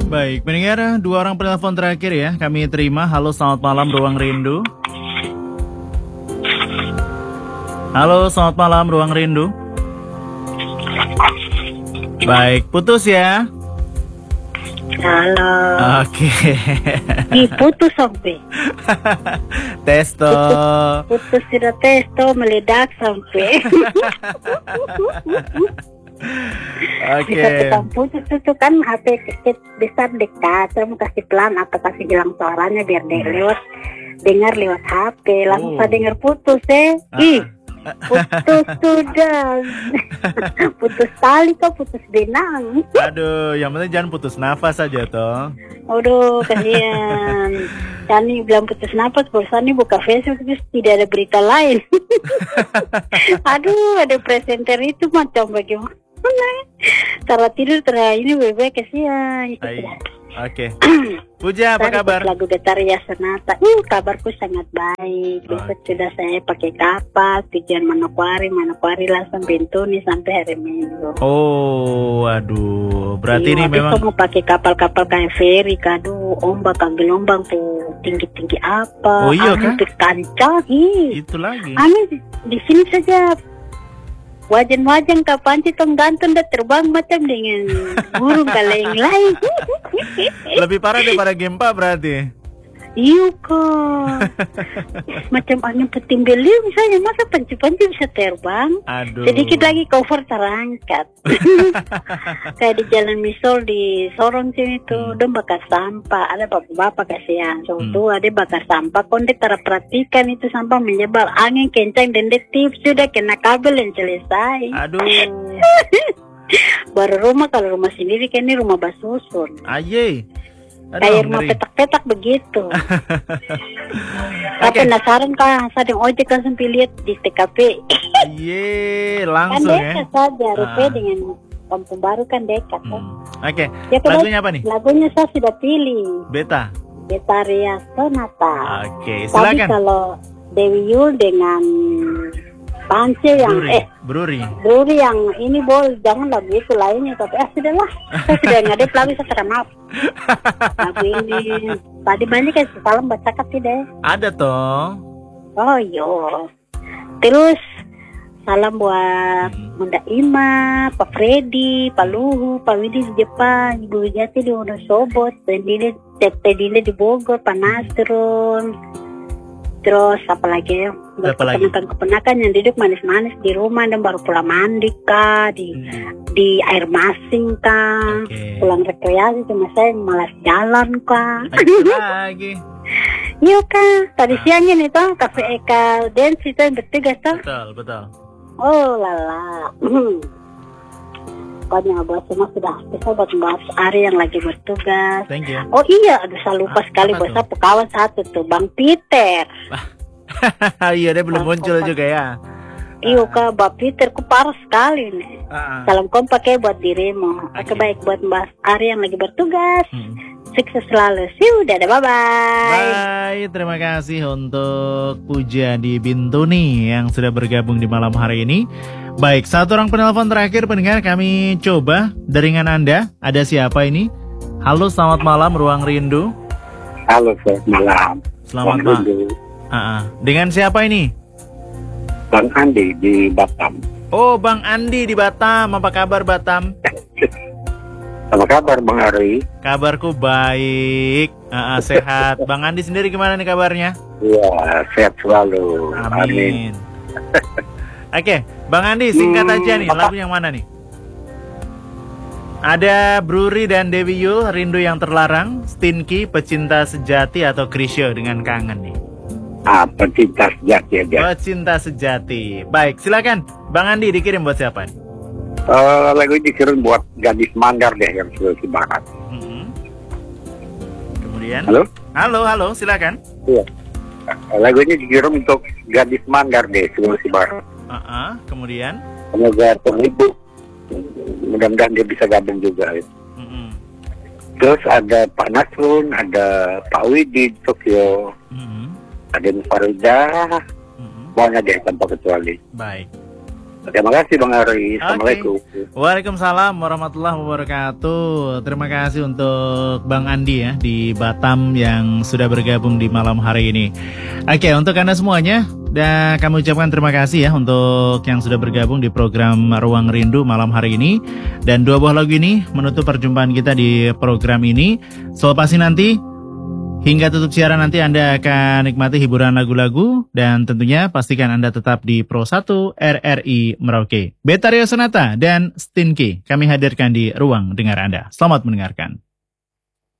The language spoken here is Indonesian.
Baik, pendengar, dua orang penelpon terakhir ya kami terima. Halo, selamat malam Ruang Rindu. Halo, selamat malam Ruang Rindu. Baik, putus ya. Halo. Oke. Putus sampai. Testo. Putus sudah testo meledak sampai. Oke. Bisa putus itu kan HP kecil besar dekat, saya mau kasih pelan atau kasih hilang suaranya biar dengar lewat HP, langsung saya dengar putus putus sudah. Putus tali kok, putus benang. Aduh, yang penting jangan putus nafas saja toh. Aduh, kasihan. Kami bilang putus nafas, bosan nih buka Facebook terus tidak ada berita lain. Aduh, ada presenter itu macam bagaimana? Cara tidur ini bebek kasihan. Oke. Puja, apa kabar? Lagu Getaria Sonata. Kabarku sangat baik. Besok sudah saya pakai kapal tujuan Manokwari langsung Bintuni sampai hari Minggu. Oh, aduh. Berarti ini memang mau pakai kapal-kapal kayak ferry, kadu ombak gelombang tuh tinggi-tinggi apa? Oh iya kan? Kancah. Itu lagi. Di sini saja. Wajan-wajan kapan sih tong gantung dah terbang macam dengan burung kaleng lain. Lebih parah daripada gempa berarti. Iya kok. Macam angin puting beliung misalnya, masa panci-panci bisa terbang. Aduh. Sedikit lagi cover terangkat. Kayak di Jalan Misol di Sorong sini tuh, dong bakar sampah. Ada bapak-bapak kasihan. So tuh ada bakar sampah. Konde terperhatikan itu sampah menyebar angin kencang dan detik sudah kena kabel yang selesai. Aduh. Baru rumah, kalau rumah sendiri kan ini rumah basusun. Aye. Kayak rumah petak-petak begitu. Tapi penasaran kan, sadang ojek langsung lihat di TKP. Iya, langsung kan dekat saja, Rupiah dengan Kampung Baru kan dekat. Oke, ya, lagunya apa nih? Lagunya saya sudah pilih. Getaria Sonata. Oke, silakan. Tapi kalau Dewi Yul dengan Pance yang Bruri yang ini jangan lagu itu lainnya, tapi sudahlah, saya sudah ngadep lagu, saya maaf. Lagu ini tadi banyak kan salam baca kasih deh. Ada toh. Oh iya. Terus salam buat Bunda Ima, Pak Freddy, Pak Luhu, Pak Widi di Jepang, Ibu Jati di Wonosobo, Tete Dile di Bogor, Pak Nasrun. Terus apalagi ya, keponakan yang duduk manis-manis di rumah dan baru pulang mandi kah, di air masing kah, pulang rekreasi cuma saya malas jalan kah. Lagi. Iya kah, tadi siang ini tuh Cafe Eka Dance itu yang bertugas tuh. Betul. Oh lala. Pokoknya buat semua sudah bisa buat membahas Ari yang lagi bertugas. Thank you. Oh iya, saya lupa sekali buat saya kawan satu tuh, Bang Peter. Iya, dia belum muncul juga ya. Iya kak, Bang Peter, ku parah sekali nih. Salam kompak ya buat dirimu. Oke, baik buat membahas Ari yang lagi bertugas. Sukses selalu. Dadah, bye-bye. Bye, terima kasih untuk Puja di Bintuni yang sudah bergabung di malam hari ini. Baik, satu orang penelpon terakhir pendengar kami coba jaringan Anda. Ada siapa ini? Halo, selamat malam Ruang Rindu. Halo, selamat malam. Selamat malam. Dengan siapa ini? Bang Andi di Batam. Oh, Bang Andi di Batam. Apa kabar Batam? Apa kabar Bang Ari? Kabarku baik, sehat. Bang Andi sendiri gimana nih kabarnya? Iya, sehat selalu. Amin. Oke, Bang Andi singkat aja nih, lagu yang mana nih? Ada Bruri dan Dewi Yul, Rindu yang Terlarang, Stinky, Pecinta Sejati, atau Krisyo dengan Kangen nih? Pecinta Sejati aja. Pecinta Sejati. Baik, silakan Bang Andi dikirim buat siapa? Lagu ini dikirim buat Gadis Manggar deh yang Sulawesi Barat. Kemudian? Halo, silakan. Iya. Lagu ini dikirim untuk Gadis Manggar deh Sulawesi Barat. Kemudian? Semoga terhibur. Mudah-mudahan dia bisa gabung juga. Terus ada Pak Nasrun, ada Pak Widi di Tokyo, ada Farida, semuanya deh tanpa kecuali. Baik. Terima kasih Bang Ari. Assalamualaikum. Waalaikumsalam warahmatullahi wabarakatuh. Terima kasih untuk Bang Andi ya di Batam yang sudah bergabung di malam hari ini. Oke, untuk Anda semuanya, dan kami ucapkan terima kasih ya untuk yang sudah bergabung di program Ruang Rindu malam hari ini. Dan 2 buah lagu ini menutup perjumpaan kita di program ini. Pasti nanti hingga tutup siaran nanti Anda akan nikmati hiburan lagu-lagu dan tentunya pastikan Anda tetap di Pro 1 RRI Merauke. Betharia Sonata dan Stinky kami hadirkan di ruang dengar Anda. Selamat mendengarkan.